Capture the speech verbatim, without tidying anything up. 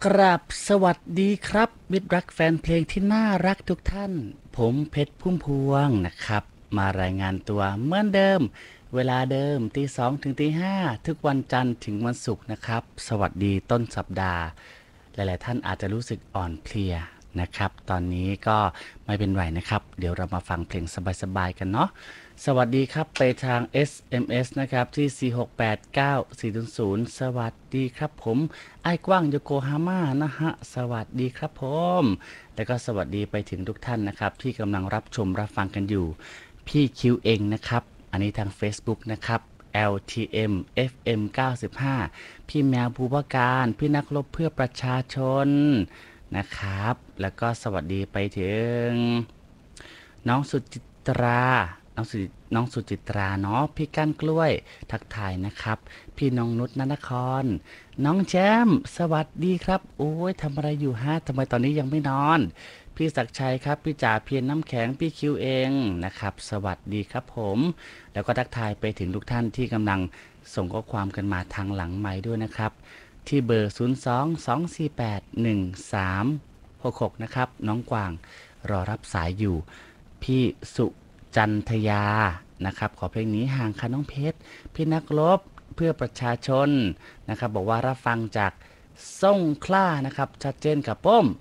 กราบสวัสดีครับมิตรรักแฟนเพลงที่น่ารักทุกท่านผมเพชรพุ่มพวงนะครับมารายงานตัวเหมือนเดิมเวลาเดิมตีสองถึงตีห้าทุกวันจันทร์ถึงวันศุกร์นะครับสวัสดีต้นสัปดาห์หลายๆท่านอาจจะรู้สึกอ่อนเพลียนะครับตอนนี้ก็ไม่เป็นไรนะครับเดี๋ยวเรามาฟังเพลงสบายๆกันเนาะสวัสดีครับไปทาง เอส เอ็ม เอส นะครับที่สี่ หก แปด เก้า สี่ ศูนย์ ศูนย์สวัสดีครับผมไอ้กว้างโยโกฮาม่านะฮะสวัสดีครับผมแล้วก็สวัสดีไปถึงทุกท่านนะครับที่กำลังรับชมรับฟังกันอยู่พี่คิวเองนะครับอันนี้ทาง Facebook นะครับ แอล ที เอ็ม เอฟ เอ็ม เก้าสิบห้า พี่แมวภูวการพี่นักรบเพื่อประชาชนนะครับแล้วก็สวัสดีไปถึงน้องสุจิตราน้องสุน้องสุจิตราเนาะพี่ก้านกล้วยทักทายนะครับพี่น้องนุชนนครน้องแจมสวัสดีครับโอ้ยทำอะไรอยู่ฮะทำไมตอนนี้ยังไม่นอนพี่ศักดิ์ชัยครับพี่จ่าเพียรน้ำแข็งพี่คิวเองนะครับสวัสดีครับผมแล้วก็ทักทายไปถึงทุกท่านที่กำลังส่งข้อความกันมาทางหลังไมค์ด้วยนะครับที่เบอร์ศูนย์ สอง สอง สี่ แปด หนึ่ง สาม หก หกนะครับน้องกวางรอรับสายอยู่พี่สุจันทยานะครับขอเพลงนี้ห่างค่ะน้องเพชรพี่นักรบเพื่อประชาชนนะครับบอกว่ารับฟังจากส่งคล้านะครับชัดเจนกับป้ม